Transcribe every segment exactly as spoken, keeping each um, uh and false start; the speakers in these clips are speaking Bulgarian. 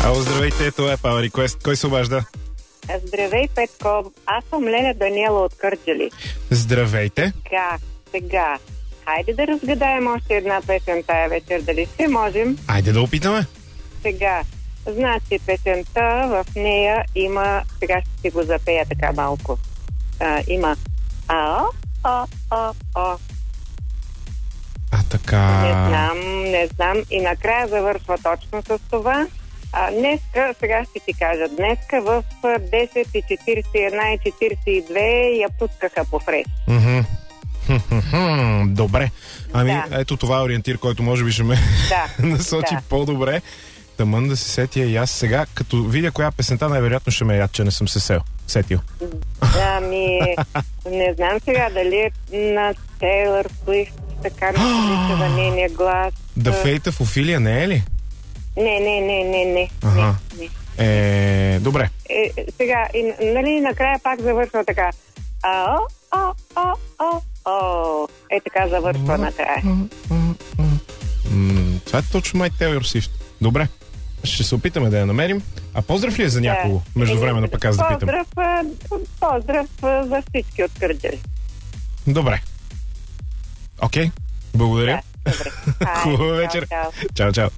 Ало, здравейте, това е Power Request. Кой се обажда? Здравей, Петко. Аз съм Леня Даниела от Кърджали. Здравейте. Сега, сега. Хайде да разгадаем още една песен тая вечер. Дали ще можем? Айде да опитаме. Сега. Значи песента, в нея има... Сега ще си го запея така малко. А, има... А, а, а, а. А, така... Не знам, не знам. И накрая завършва точно с това. А, днеска, сега ще ти кажа, днеска в десет и четиридесет и една и четиридесет и две я пускаха по фреш. Mm-hmm. Добре. Ами, да. Ето това е ориентир, който може би ще ме да. насочи да. по-добре. Тъмън да се сетя и аз сега, като видя коя песента, най-вероятно ще ме яд, че не съм се сел. Сетил. Ами, не знам сега дали е на Тейлър Суифт, така ми се за нейния глас. The Fate of Ophelia не е ли? Не, не, не, не, не. Ага. не, не. Е, добре. Е, сега, и, нали, накрая пак завършва така. А, а, а, а, а. Е, така завършва накрая. М, това е точно май Taylor Swift. Добре. Ще се опитаме да я намерим. А поздрав ли е за някого? Да. Междувременно пък аз да питам. Поздрав, поздрав за всички от Кърджали. Добре. Окей. Okay. Благодаря. Да, добре. Хубава вечер. Чао, чао, чао.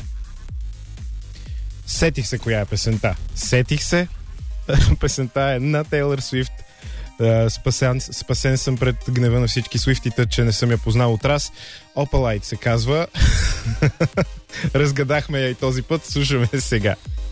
Сетих се коя е песента. Сетих се. Песента е на Тейлър Суифт. Спасен, спасен съм пред гнева на всички суифтита, че не съм я познал от раз. Opalite се казва. Разгадахме я и този път. Слушаме сега.